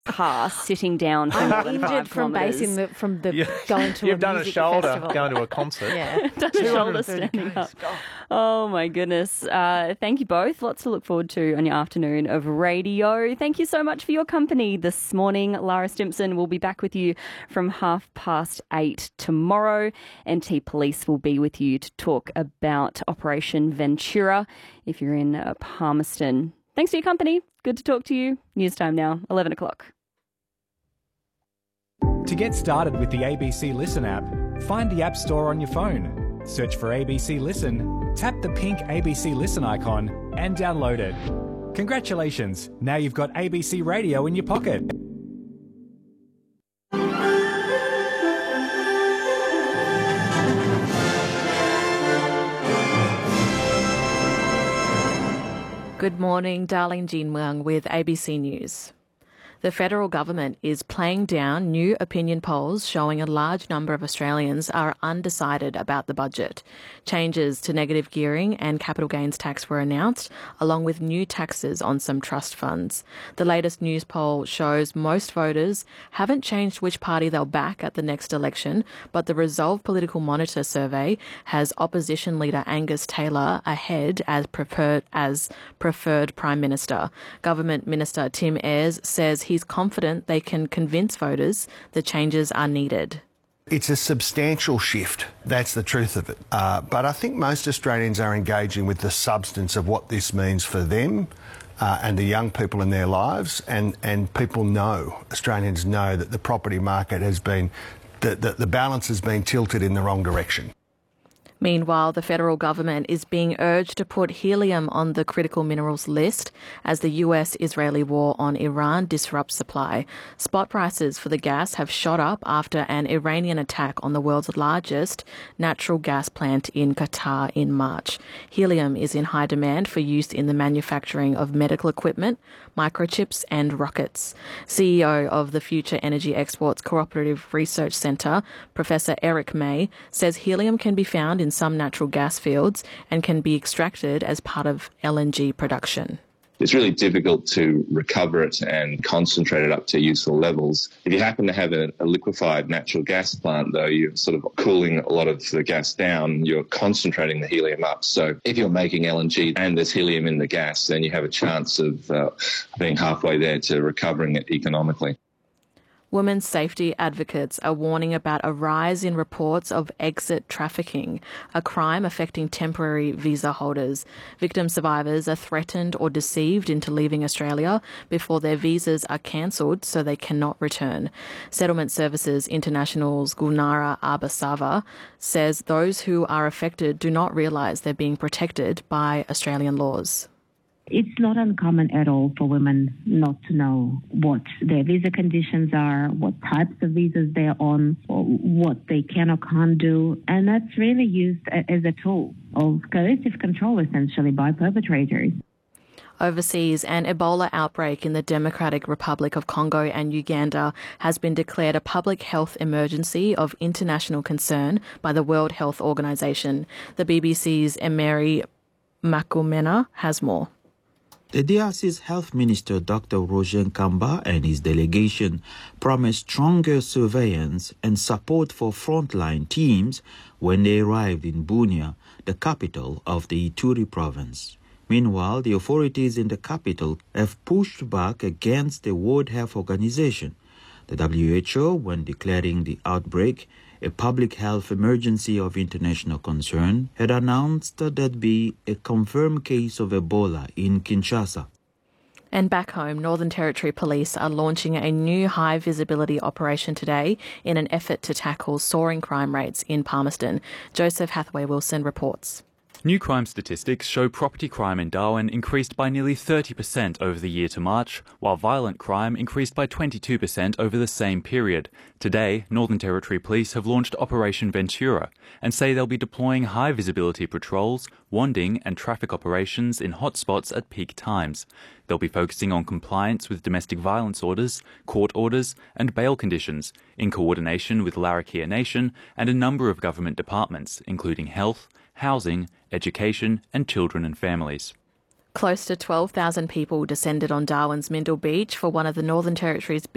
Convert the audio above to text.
pass sitting down for more than 5 from kilometres. from the going to You've a done a music shoulder festival. going to a concert. Yeah. Done a shoulder standing up. Oh, my goodness. Thank you both. Lots to look forward to on your afternoon of radio. Thank you so much for your company this morning. Lara Stimpson will be back with you from 8:30 tomorrow. NT Police will be with you to talk about Operation Ventura if you're in Palmerston. Thanks for your company. Good to talk to you. News time now, 11 o'clock. To get started with the ABC Listen app, find the App Store on your phone. Search for ABC Listen, tap the pink ABC Listen icon and download it. Congratulations, now you've got ABC Radio in your pocket. Good morning, Darlene Jean Muang with ABC News. The federal government is playing down new opinion polls showing a large number of Australians are undecided about the budget. Changes to negative gearing and capital gains tax were announced, along with new taxes on some trust funds. The latest news poll shows most voters haven't changed which party they'll back at the next election, but the Resolve Political Monitor survey has opposition leader Angus Taylor ahead as preferred Prime Minister. Government Minister Tim Ayres says he's confident they can convince voters the changes are needed. It's a substantial shift. That's the truth of it. But I think most Australians are engaging with the substance of what this means for them and the young people in their lives. And people know, Australians know that the property market has been, the balance has been tilted in the wrong direction. Meanwhile, the federal government is being urged to put helium on the critical minerals list as the US-Israeli war on Iran disrupts supply. Spot prices for the gas have shot up after an Iranian attack on the world's largest natural gas plant in Qatar in March. Helium is in high demand for use in the manufacturing of medical equipment, microchips and rockets. CEO of the Future Energy Exports Cooperative Research Centre, Professor Eric May, says helium can be found in some natural gas fields and can be extracted as part of LNG production. It's really difficult to recover it and concentrate it up to useful levels. If you happen to have a liquefied natural gas plant, though, you're sort of cooling a lot of the gas down, you're concentrating the helium up. So if you're making LNG and there's helium in the gas, then you have a chance of being halfway there to recovering it economically. Women's safety advocates are warning about a rise in reports of exit trafficking, a crime affecting temporary visa holders. Victim survivors are threatened or deceived into leaving Australia before their visas are cancelled so they cannot return. Settlement Services International's Gulnara Abasava says those who are affected do not realise they're being protected by Australian laws. It's not uncommon at all for women not to know what their visa conditions are, what types of visas they're on, or what they can or can't do. And that's really used as a tool of coercive control, essentially, by perpetrators. Overseas, an Ebola outbreak in the Democratic Republic of Congo and Uganda has been declared a public health emergency of international concern by the World Health Organization. The BBC's Emery Makumena has more. The DRC's Health Minister Dr. Roger Kamba and his delegation promised stronger surveillance and support for frontline teams when they arrived in Bunia, the capital of the Ituri province. Meanwhile, the authorities in the capital have pushed back against the World Health Organization. The WHO, when declaring the outbreak a public health emergency of international concern, had announced that there'd be a confirmed case of Ebola in Kinshasa. And back home, Northern Territory Police are launching a new high-visibility operation today in an effort to tackle soaring crime rates in Palmerston. Joseph Hathaway-Wilson reports. New crime statistics show property crime in Darwin increased by nearly 30% over the year to March, while violent crime increased by 22% over the same period. Today, Northern Territory Police have launched Operation Ventura and say they'll be deploying high-visibility patrols, wanding and traffic operations in hotspots at peak times. They'll be focusing on compliance with domestic violence orders, court orders and bail conditions, in coordination with Larrakia Nation and a number of government departments, including health, housing, education and children and families. Close to 12,000 people descended on Darwin's Mindil Beach for one of the Northern Territory's